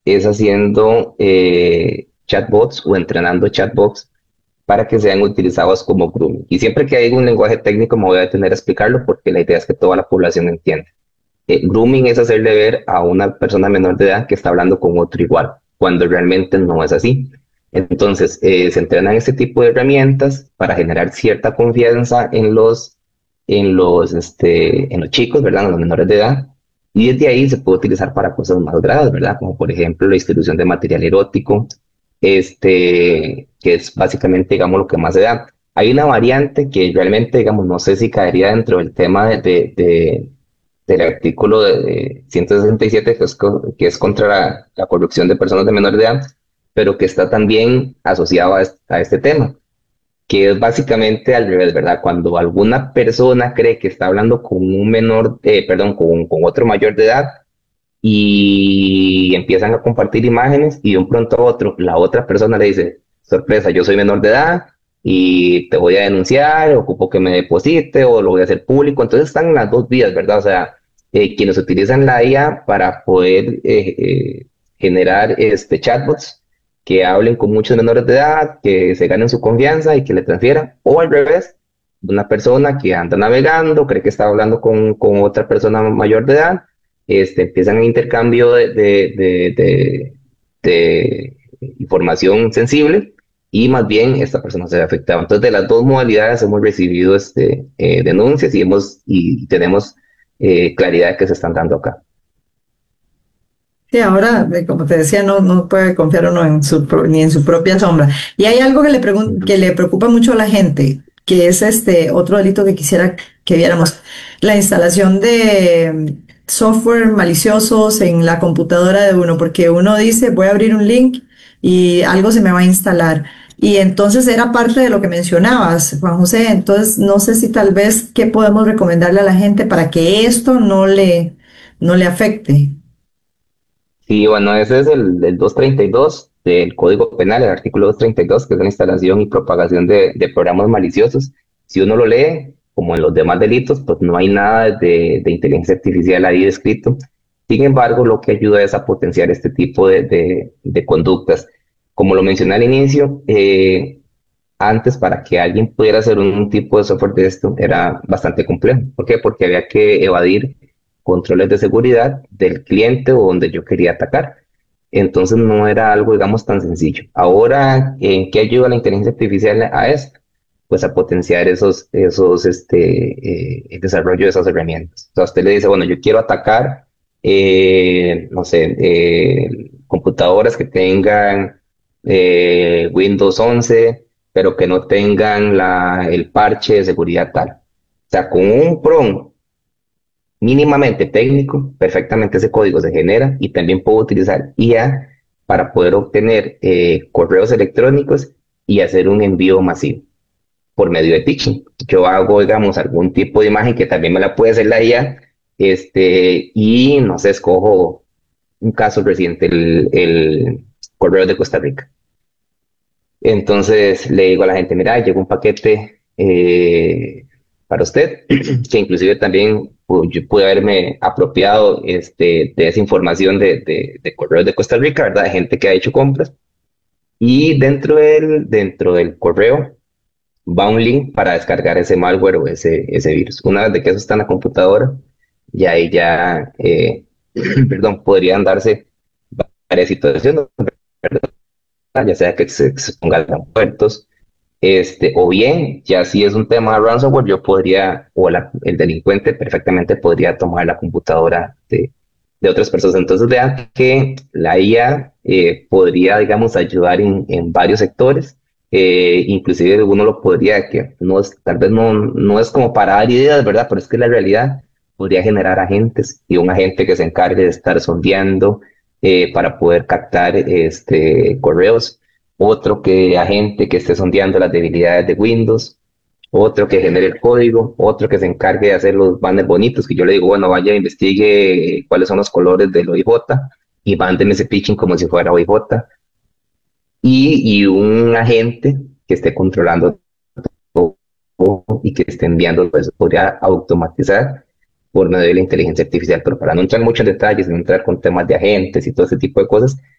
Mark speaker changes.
Speaker 1: es haciendo chatbots o entrenando chatbots para que sean utilizados como grooming. Y siempre que hay un lenguaje técnico me voy a detener a explicarlo porque la idea es que toda la población entienda. Grooming es hacerle ver a una persona menor de edad que está hablando con otro igual, cuando realmente no es así. Entonces, se entrenan este tipo de herramientas para generar cierta confianza en los chicos, ¿verdad? En los menores de edad. Y desde ahí se puede utilizar para cosas más graves, ¿verdad? Como por ejemplo la distribución de material erótico, que es básicamente, digamos, lo que más se da. Hay una variante que realmente, digamos, no sé si caería dentro del tema del artículo de 167, que es contra la corrupción de personas de menor edad, pero que está también asociado a este tema, que es básicamente al revés, ¿verdad? Cuando alguna persona cree que está hablando con un menor, perdón, con otro mayor de edad y empiezan a compartir imágenes y de un pronto a otro la otra persona le dice, sorpresa, yo soy menor de edad y te voy a denunciar, ocupo que me deposite o lo voy a hacer público. Entonces están las dos vías, ¿verdad? O sea, quienes utilizan la IA para poder generar chatbots que hablen con muchos menores de edad, que se ganen su confianza y que le transfieran, o al revés, una persona que anda navegando, cree que está hablando con otra persona mayor de edad, empiezan un intercambio de información sensible y más bien esta persona se ve afectada. Entonces, de las dos modalidades hemos recibido denuncias y tenemos claridad que se están dando acá.
Speaker 2: Sí, ahora, como te decía, no puede confiar uno en ni en su propia sombra. Y hay algo que
Speaker 1: Ujú.
Speaker 2: que le preocupa mucho a la gente, que es este otro delito que quisiera que viéramos, la instalación de software maliciosos en la computadora de uno, porque uno dice, voy a abrir un link y algo se me va a instalar. Y entonces era parte de lo que mencionabas, Juan José. Entonces, no sé si tal vez qué podemos recomendarle a la gente para que esto no le afecte.
Speaker 1: Sí, bueno, ese es el 232 del Código Penal, el artículo 232, que es la instalación y propagación de programas maliciosos. Si uno lo lee, como en los demás delitos, pues no hay nada de inteligencia artificial ahí descrito. Sin embargo, lo que ayuda es a potenciar este tipo de conductas. Como lo mencioné al inicio, antes para que alguien pudiera hacer un tipo de software de esto era bastante complejo. ¿Por qué? Porque había que evadir controles de seguridad del cliente o donde yo quería atacar. Entonces no era algo, digamos, tan sencillo. Ahora, ¿en qué ayuda la inteligencia artificial a esto? Pues a potenciar el desarrollo de esas herramientas. O sea, usted le dice, bueno, yo quiero atacar, no sé, computadoras que tengan Windows 11 pero que no tengan el parche de seguridad tal. O sea, con un prompt mínimamente técnico, perfectamente ese código se genera y también puedo utilizar IA para poder obtener correos electrónicos y hacer un envío masivo por medio de phishing. Yo hago, digamos, algún tipo de imagen que también me la puede hacer la IA, y no sé, escojo un caso reciente, el correo de Costa Rica. Entonces le digo a la gente, mira, llegó un paquete para usted, que inclusive también yo pude haberme apropiado de esa información de correos de Costa Rica, ¿verdad? De gente que ha hecho compras. Y dentro del correo va un link para descargar ese malware o ese virus. Una vez de que eso está en la computadora, ya ahí ya, perdón, podrían darse varias situaciones, ¿verdad? Ya sea que se pongan puertos, o bien, ya si es un tema de ransomware, yo podría, el delincuente perfectamente podría tomar la computadora de otras personas. Entonces vean que la IA podría, digamos, ayudar en varios sectores. Inclusive uno lo podría, que no es, tal vez no es como para dar ideas, ¿verdad? Pero es que la realidad podría generar agentes y un agente que se encargue de estar sondeando para poder captar correos, otro que agente que esté sondeando las debilidades de Windows, otro que genere el código, otro que se encargue de hacer los banners bonitos, que yo le digo, bueno, vaya, investigue cuáles son los colores del OIJ y mándeme ese pitching como si fuera OIJ, y un agente que esté controlando todo y que esté enviando todo eso. Podría automatizar por medio de la inteligencia artificial, pero para no entrar mucho en detalles, no entrar con temas de agentes y todo ese tipo de cosas,